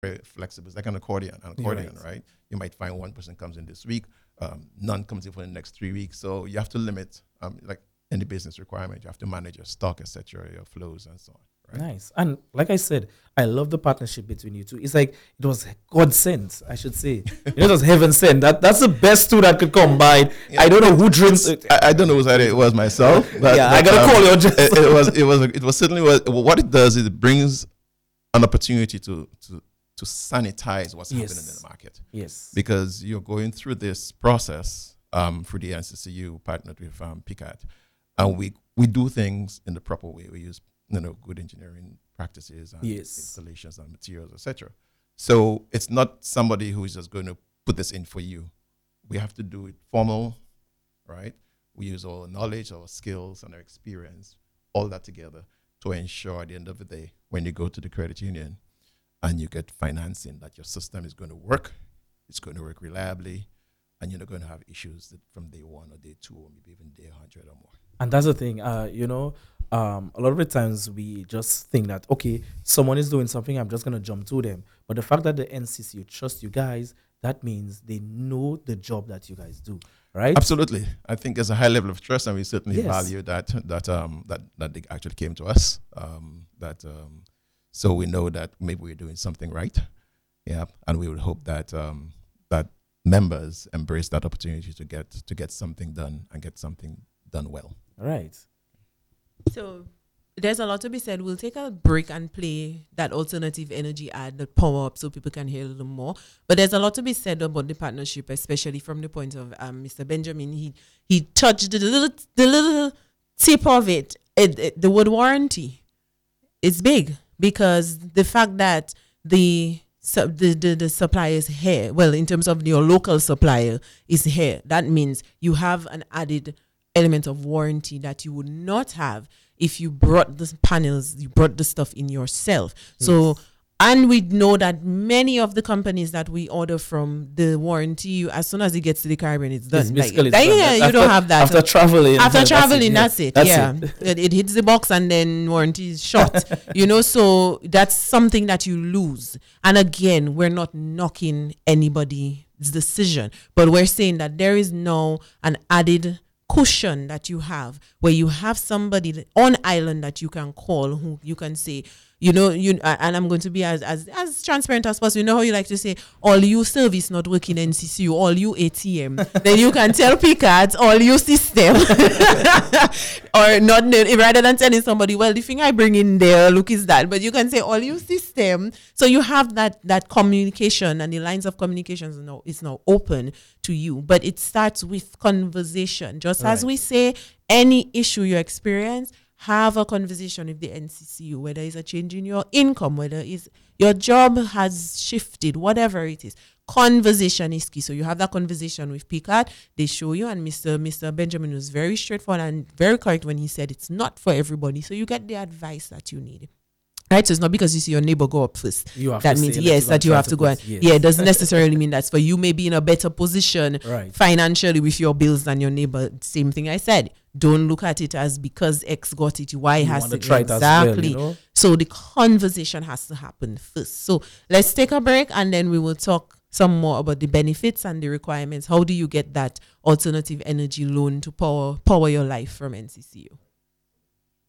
very flexible. It's like an accordion, right? You might find one person comes in this week, none comes in for the next 3 weeks. So you have to limit, like any business requirement, you have to manage your stock, etc., your flows, and so on. Right? Nice. And like I said, I love the partnership between you two. It's like it was God sent, I should say. It was heaven sent. That's the best two that could combine. I don't know who drinks it. I don't know who said it was myself. But, yeah, I gotta call you. It was certainly what it does is it brings an opportunity to sanitize what's happening in the market. Yes. Because you're going through this process through the NCCU, partnered with PICAT, and we do things in the proper way. We use good engineering practices and installations and materials, etc. So it's not somebody who is just going to put this in for you. We have to do it formal, right? We use all our knowledge, our skills, and our experience, all that together to ensure at the end of the day, when you go to the credit union and you get financing, that your system is going to work, it's going to work reliably, and you're not going to have issues from day one or day two or maybe even day 100 or more. And that's the thing, a lot of the times we just think that, okay, someone is doing something, I'm just going to jump to them. But the fact that the NCCU trusts you guys, that means they know the job that you guys do, right? Absolutely. I think there's a high level of trust, and we certainly value that they actually came to us. So we know that maybe we're doing something right. Yeah. And we would hope that that members embrace that opportunity to get something done and get something done well. All right. So there's a lot to be said. We'll take a break and play that alternative energy ad, the power up, so people can hear a little more. But there's a lot to be said about the partnership, especially from the point of Mr. Benjamin. He touched the little tip of it. The word warranty. It's big because the fact that the supplier is here, well, in terms of your local supplier is here, that means you have an added element of warranty that you would not have if you brought the panels, you brought the stuff in yourself. Yes. So, and we know that many of the companies that we order from, the warranty, as soon as it gets to the Caribbean, it's done. You don't have that. After traveling, that's it. It hits the box and then warranty is shot. So that's something that you lose. And again, we're not knocking anybody's decision, but we're saying that there is now an added cushion that you have where you have somebody on island that you can call, who you can say, and I'm going to be as transparent as possible. You know how you like to say, all you service not working NCCU, all you ATM. Then you can tell PICAT, all you system. Or not, rather than telling somebody, well, the thing I bring in there, look, is that. But you can say, all you system. So you have that communication, and the lines of communication is now open to you. But it starts with conversation. Just as we say, any issue you experience, have a conversation with the NCCU, whether it's a change in your income, whether it's your job has shifted, whatever it is. Conversation is key. So you have that conversation with PICAT. They show you, and Mr. Benjamin was very straightforward and very correct when he said it's not for everybody. So you get the advice that you need. Right, so it's not because you see your neighbor go up first. That means that you have to go. It doesn't necessarily mean that's for you. May be in a better position financially with your bills than your neighbor. Same thing I said. Don't look at it as because X got it, Y has to try exactly. Well, So the conversation has to happen first. So let's take a break, and then we will talk some more about the benefits and the requirements. How do you get that alternative energy loan to power your life from NCCU?